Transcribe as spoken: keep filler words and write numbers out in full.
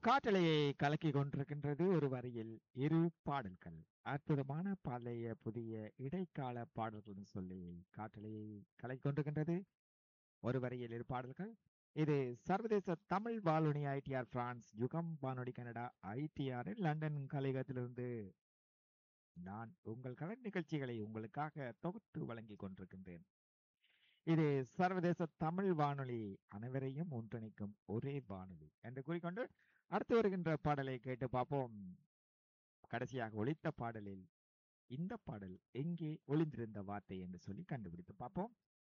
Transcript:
காற்றலையை கலக்கிக் கொண்டிருக்கின்றது ஒரு வரியில் இரு பாடல்கள். அற்புதமான பழைய புதிய இடைக்கால பாடல்கள்னு சொல்லி காற்றலையை கலக்கிக் கொண்டிருக்கின்றது ஒரு வரியில் இரு பாடல்கள். இது சர்வதேச தமிழ் வானொலி ஐடிஆர் பிரான்ஸ், யுகம் வானொலி கனடா ஐடிஆர் லண்டன் கலையகத்திலிருந்து நான் உங்கள் கலை நிகழ்ச்சிகளை உங்களுக்காக தொகுத்து வழங்கிக் கொண்டிருக்கின்றேன். இது சர்வதேச தமிழ் வானொலி, அனைவரையும் ஒன்றிணைக்கும் ஒரே வானொலி என்று கூறிக்கொண்டு அடுத்து வருகின்ற பாடலை கேட்டு பார்ப்போம். கடைசியாக ஒலித்த பாடலில் இந்த பாடல் எங்கே ஒளிந்திருந்த வார்த்தை என்று சொல்லி கண்டுபிடித்து பார்ப்போம்.